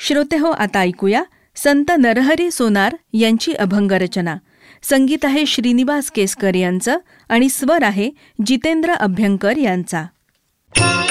श्रोतेहो, आता ऐकूया संत नरहरी सोनार यांची अभंगरचना. संगीत आहे श्रीनिवास केसकर यांचं आणि स्वर आहे जितेंद्र अभ्यंकर यांचा.